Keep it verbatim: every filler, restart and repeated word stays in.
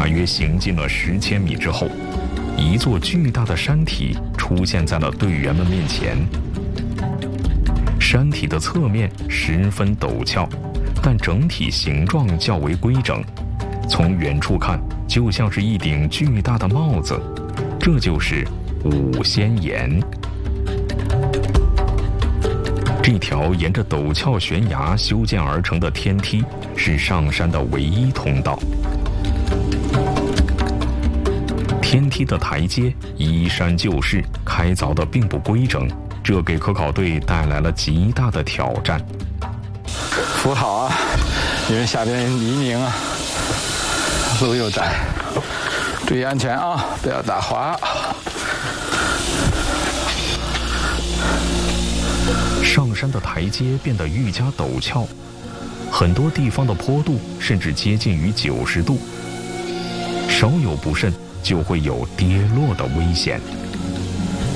大约行进了十千米之后，一座巨大的山体出现在了队员们面前。山体的侧面十分陡峭，但整体形状较为规整，从远处看就像是一顶巨大的帽子，这就是五仙岩。这条沿着陡峭悬崖修建而成的天梯是上山的唯一通道。天梯的台阶依山就势，开凿的并不规整，这给科考队带来了极大的挑战。 扶好啊，因为下边泥泞啊，路又窄，注意安全啊，不要打滑。 上山的台阶变得愈加陡峭，很多地方的坡度甚至接近于九十度，稍有不慎就会有跌落的危险。